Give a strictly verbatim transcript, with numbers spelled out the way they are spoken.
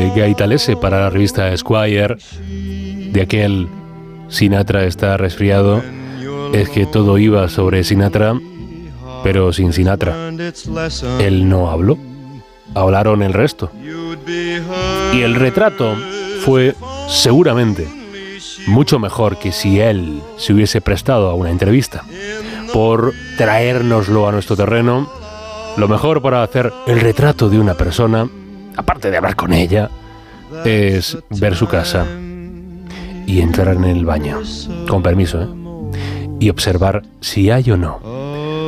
de Guy Talese para la revista Esquire, de aquel Sinatra está resfriado, es que todo iba sobre Sinatra, pero sin Sinatra. Él no habló, hablaron el resto. Y el retrato fue, seguramente, mucho mejor que si él se hubiese prestado a una entrevista. Por traérnoslo a nuestro terreno, lo mejor para hacer el retrato de una persona, aparte de hablar con ella, es ver su casa y entrar en el baño, con permiso, ¿eh? Y observar si hay o no